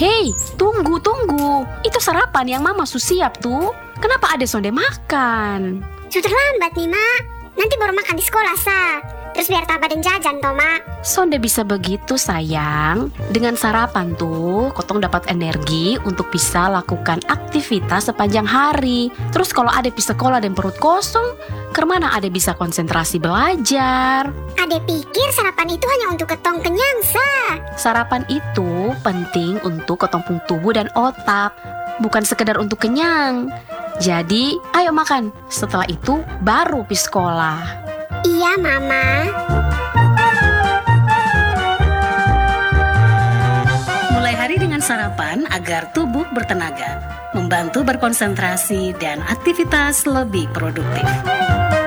Hei, tunggu. Itu sarapan yang Mama siap tuh. Kenapa Ade sonde makan? Sudah terlambat nih, Mak. Nanti baru makan di sekolah, Sa. Terus biar tambah dan jajan toh, Mak. Sonde bisa begitu sayang. Dengan sarapan tuh, kotong dapat energi untuk bisa lakukan aktivitas sepanjang hari. Terus kalau Ade pergi sekolah dan perut kosong, kemana Ade bisa konsentrasi belajar? Ade pikir sarapan itu hanya untuk ketong kenyang, Sa. Sarapan itu penting untuk ketumpung tubuh dan otak, bukan sekedar untuk kenyang. Jadi, ayo makan. Setelah itu baru pergi sekolah. Iya, Mama. Mulai hari dengan sarapan agar tubuh bertenaga, membantu berkonsentrasi dan aktivitas lebih produktif.